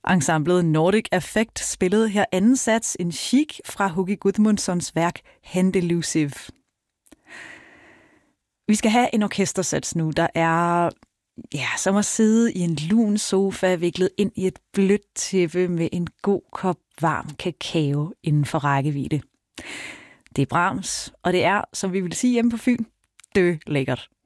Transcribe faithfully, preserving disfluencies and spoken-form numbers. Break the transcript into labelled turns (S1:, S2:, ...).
S1: Ensemblet Nordic Affect spillede her anden sats en chic fra Hugi Gudmundssons værk Handelusive. Vi skal have en orkestersats nu, der er ja, som at sidde i en lun sofa viklet ind i et blødt tæppe med en god kop varm kakao inden for rækkevidde. Det er Brahms, og det er, som vi vil sige hjemme på Fyn, dø lækkert.